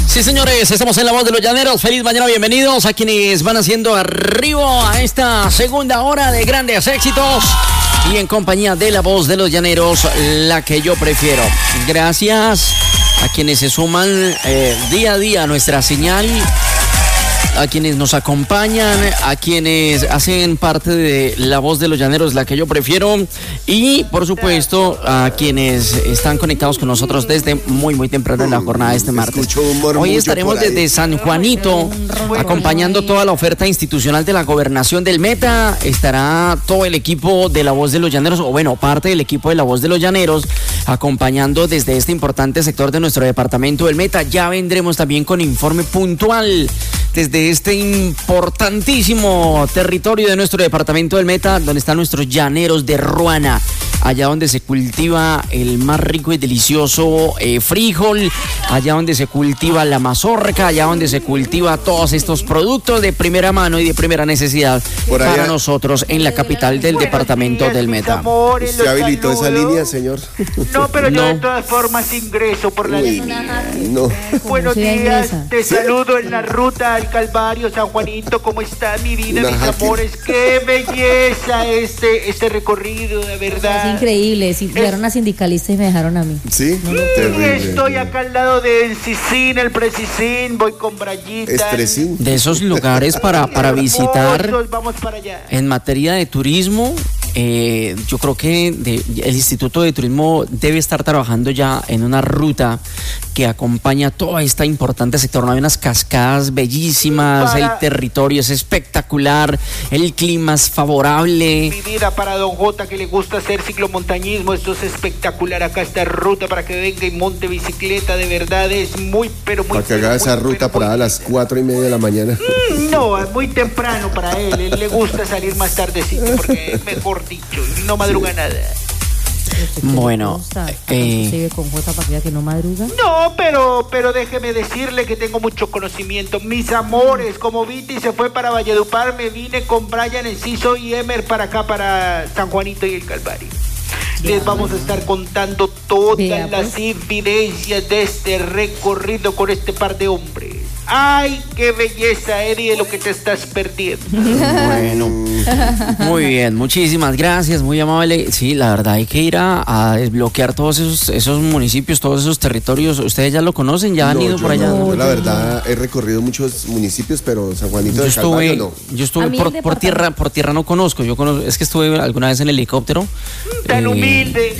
Sí, señores, estamos en La Voz de los Llaneros. Feliz mañana, bienvenidos a quienes van haciendo arribo a esta segunda hora de grandes éxitos y en compañía de La Voz de los Llaneros, la que yo prefiero. Gracias a quienes se suman día a día a nuestra señal, a quienes nos acompañan, a quienes hacen parte de La Voz de los Llaneros, la que yo prefiero, y por supuesto a quienes están conectados con nosotros desde muy temprano en la jornada de este martes. Hoy estaremos desde San Juanito acompañando toda la oferta institucional de la gobernación del Meta. Estará todo el equipo de La Voz de los Llaneros, o bueno, parte del equipo de La Voz de los Llaneros, acompañando desde este importante sector de nuestro departamento del Meta. Ya vendremos también con informe puntual desde este importantísimo territorio de nuestro departamento del Meta, donde están nuestros llaneros de Ruana, allá donde se cultiva el más rico y delicioso frijol, allá donde se cultiva la mazorca, allá donde se cultiva todos estos productos de primera mano y de primera necesidad para nosotros en la capital del departamento del Meta. ¿Usted habilitó esa línea, señor? No, pero yo de todas formas ingreso por la línea. No. Buenos días, te saludo en la ruta al Calvario, San Juanito. ¿Cómo está mi vida, mis amores? ¡Qué belleza este recorrido, de verdad! Es increíble. Llegaron a sindicalistas y me dejaron a mí. Sí, terrible. Estoy acá al lado de Encicín, el Precisín, voy con Brayita. Estresín. De esos lugares para visitar. Vamos para allá. En materia de turismo, yo creo que el Instituto de Turismo debe estar trabajando ya en una ruta que acompaña todo este importante sector. No hay unas cascadas bellísimas, el territorio es espectacular, el clima es favorable. Mi vida, para Don Jota, que le gusta hacer ciclomontañismo, esto es espectacular. Acá esta ruta para que venga y monte bicicleta, de verdad es muy, pero muy... Para que haga esa ruta para a las 4:30 de la mañana. No, es muy temprano para él le gusta salir más tardecito, porque es mejor dicho, no madruga nada. Bueno, ¿vive con J para que no madruga? No, pero déjeme decirle que tengo mucho conocimiento. Mis amores, como Viti se fue para Valledupar, me vine con Brian, Enciso y Emer para acá, para San Juanito y el Calvario. Les vamos a estar contando todas las evidencias de este recorrido con este par de hombres. ¡Ay, qué belleza, Eddie, de lo que te estás perdiendo! Bueno, muy bien, muchísimas gracias, muy amable. Sí, la verdad hay que ir a desbloquear todos esos municipios, todos esos territorios. ¿Ustedes ya lo conocen? ¿Ya han ido por allá? No, yo la verdad he recorrido muchos municipios, pero San Juanito de Calvario no. Yo estuve por tierra no conozco. Yo conozco, es que estuve alguna vez en helicóptero. Tan humilde.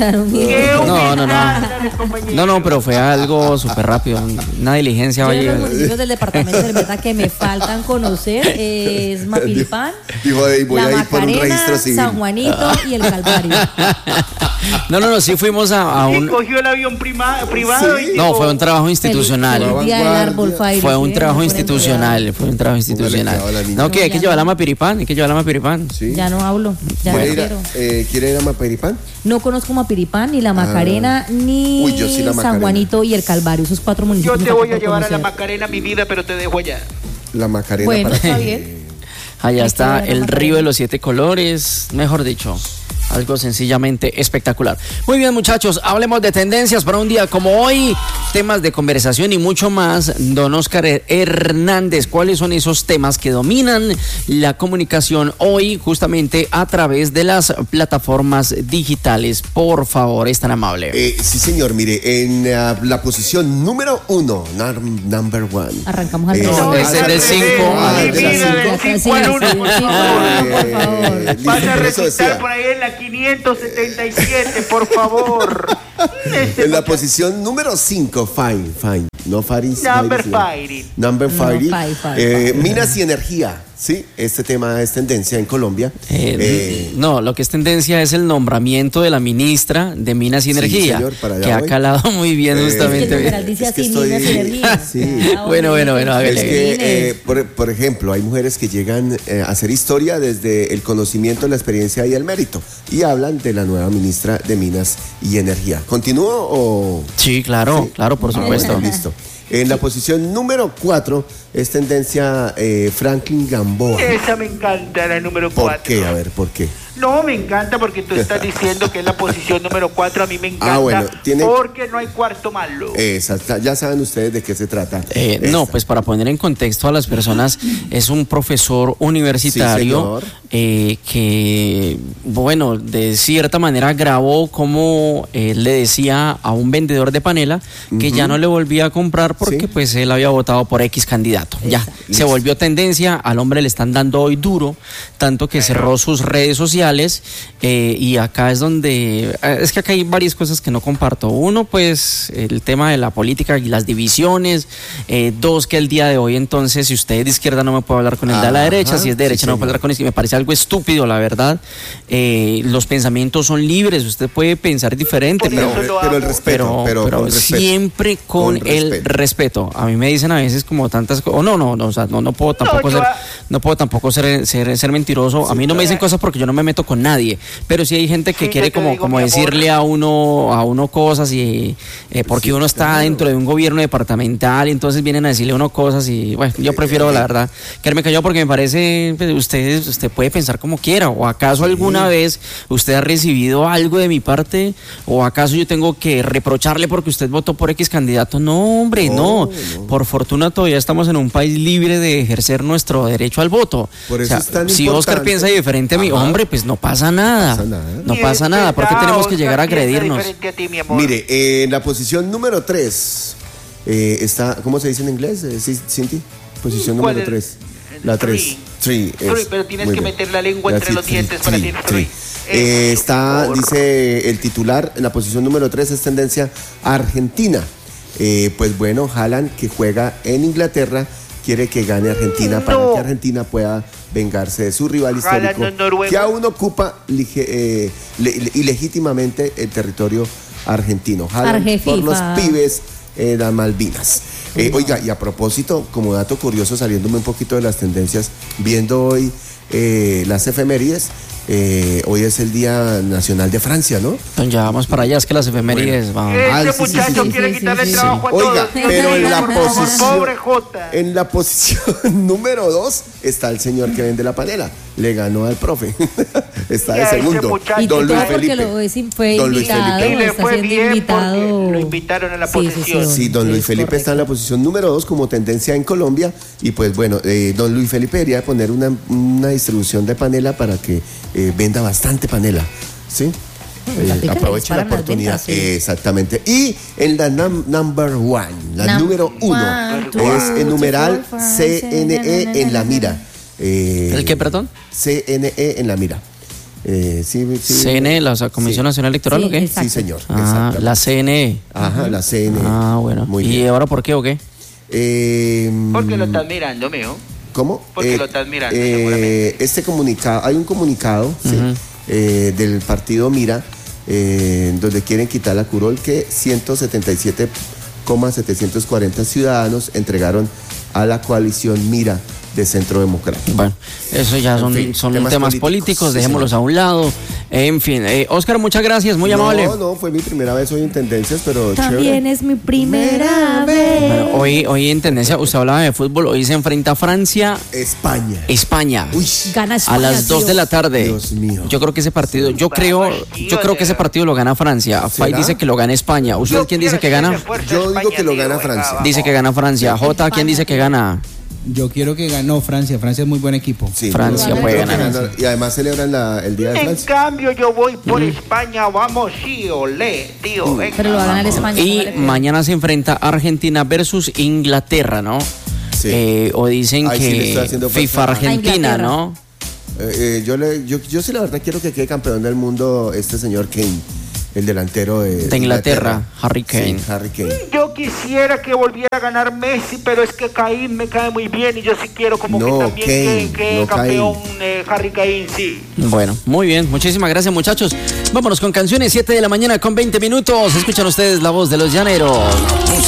No, pero fue algo súper rápido, una diligencia. Yo los municipios del departamento del Meta que me faltan conocer es Mapiripán, voy a ir por un registro civil. San Juanito y el Calvario. No, sí fuimos a un... cogió el avión privado. ¿Sí? No, fue un trabajo institucional. El día del árbol fire, fue un trabajo institucional. No, que hay que llevar a Mapiripán, Sí. Ya no hablo, ya no quiero. ¿Quiere ir a Mapiripán? No conozco Mapiripán, ni la Macarena, ni San Juanito y el Calvario, esos 4 municipios. Yo te voy a llevar a la Macarena, mi vida, pero te dejo allá. La Macarena. Bueno, para está bien. Allá está el río de los 7 colores, mejor dicho, algo sencillamente espectacular. Muy bien, muchachos, hablemos de tendencias para un día como hoy, temas de conversación y mucho más. Don Oscar Hernández, ¿cuáles son esos temas que dominan la comunicación hoy justamente a través de las plataformas digitales? Por favor, es tan amable. Sí, señor, mire, en la posición número 1, number 1. Arrancamos al es el del 5. Del 5 al 1, por favor. Vas a recitar por ahí en la 577, por favor. En la posición número 5, Fine. No Faris. Number 5. Minas y energía. Sí, este tema es tendencia en Colombia. No, lo que es tendencia es el nombramiento de la ministra de Minas y Energía, señor, para allá que ha calado muy bien justamente. Es que dice así, Minas y Energía. Sí. Bueno, es que, por ejemplo, hay mujeres que llegan a hacer historia desde el conocimiento, la experiencia y el mérito, y hablan de la nueva ministra de Minas y Energía. ¿Continúo o...? Sí, claro, por supuesto. Bueno, listo. En la posición número 4 es tendencia Franklin Gamboa. Esa me encanta, la número 4. ¿Por qué? A ver, ¿por qué? No, me encanta porque tú estás diciendo que es la posición número 4. A mí me encanta porque no hay cuarto malo. Exacto. Ya saben ustedes de qué se trata. No, pues para poner en contexto a las personas, es un profesor universitario que, bueno, de cierta manera grabó como él le decía a un vendedor de panela que ya no le volvía a comprar porque pues él había votado por X candidato. Ya, se volvió tendencia, al hombre le están dando hoy duro, tanto que cerró sus redes sociales. Y acá es donde, es que acá hay varias cosas que no comparto. Uno, pues el tema de la política y las divisiones. Dos, que el día de hoy, entonces, si usted es de izquierda no me puede hablar con el de la derecha, si es de derecha no me puede hablar con el izquierda. Me parece algo estúpido, la verdad. Los pensamientos son libres, usted puede pensar diferente, pero el respeto, pero siempre con el respeto. A mí me dicen a veces como tantas cosas, o sea, no puedo tampoco ser mentiroso. A mí no me dicen cosas porque yo no me meto con nadie, pero sí hay gente que quiere como decirle a uno cosas y porque uno está dentro de un gobierno departamental y entonces vienen a decirle a uno cosas y bueno, yo prefiero la verdad quedarme callado porque me parece, pues, usted puede pensar como quiera. ¿O acaso alguna vez usted ha recibido algo de mi parte? ¿O acaso yo tengo que reprocharle porque usted votó por X candidato? No, hombre, no. Por fortuna todavía estamos en un país libre de ejercer nuestro derecho al voto. Por eso si Oscar piensa diferente a mí, hombre, pues no pasa nada. No pasa nada. ¿Por qué tenemos que llegar a agredirnos? Mire, en la posición número 3 está, ¿cómo se dice en inglés, Cinti? Posición número 3. La 3. Pero tienes que meter la lengua entre los dientes para decir free. Dice el titular, en la posición número 3 es tendencia Argentina. Pues bueno, Haaland, que juega en Inglaterra, quiere que gane Argentina para que Argentina pueda vengarse de su rival histórico que aún ocupa ilegítimamente el territorio argentino. Haaland por los pibes de Malvinas. Oiga, y a propósito, como dato curioso, saliéndome un poquito de las tendencias, viendo hoy las efemérides, hoy es el Día Nacional de Francia, ¿no? Ya vamos para allá, es que las efemérides van. Este muchacho quiere quitarle el trabajo a Oiga, pero en la posición número 2 está el señor que vende la panela. Le ganó al profe. Está de segundo. Don Luis Felipe. Fue invitado, y le fue bien invitado. porque lo invitaron a la posición. Sí, don Luis Felipe está en la posición número 2 como tendencia en Colombia. Y pues bueno, don Luis Felipe debería poner una distribución de panela para que venda bastante panela, ¿sí? Aproveche la oportunidad. Exactamente. Y en la number 1, la número 1, es el numeral CNE en la mira. ¿El qué, perdón? CNE en la mira. CNE, la Comisión Nacional Electoral, ¿o qué? Sí, señor. La CNE. Ajá, la CNE. Bueno. Muy ¿Y bien. ahora por qué o qué? Porque lo estás mirando, mijo. ¿Cómo? Porque lo estás mirando, seguramente. Este comunicado, hay un comunicado del partido Mira, donde quieren quitar la curul que 177,740 ciudadanos entregaron a la coalición Mira de Centro Democrático. Bueno, eso ya son temas políticos, dejémoslos a un lado. En fin, Oscar, muchas gracias, muy amable. No, fue mi primera vez hoy en Tendencias, pero también chévere. es mi primera vez. Bueno, hoy en Tendencia, usted hablaba de fútbol, hoy se enfrenta Francia. España. Uy, gana España, a las 2 de la tarde. Dios mío. Yo creo que ese partido, yo creo que ese partido lo gana Francia. Fay dice que lo gana España. ¿Usted quién dice que gana? Yo digo que lo gana Francia. Dice que gana Francia. Jota, ¿quién dice que gana? Yo quiero que ganó Francia. Francia es muy buen equipo. Sí, Francia puede ganar. Y además celebran el Día de Francia. En cambio, yo voy por España. Vamos, sí, olé, tío. Venga. Pero lo va a ganar España. Y mañana se enfrenta Argentina versus Inglaterra, ¿no? Sí. O dicen que FIFA Argentina, ¿no? Yo sí la verdad quiero que quede campeón del mundo este señor Kane, el delantero de Inglaterra, Harry Kane. Sí, Harry Kane. Yo quisiera que volviera a ganar Messi, pero es que Caín me cae muy bien y yo sí quiero como que también que campeón Harry Kane, sí. Bueno, muy bien, muchísimas gracias, muchachos. Vámonos con canciones, 7 de la mañana con 20 minutos. Escuchan ustedes la voz de los llaneros.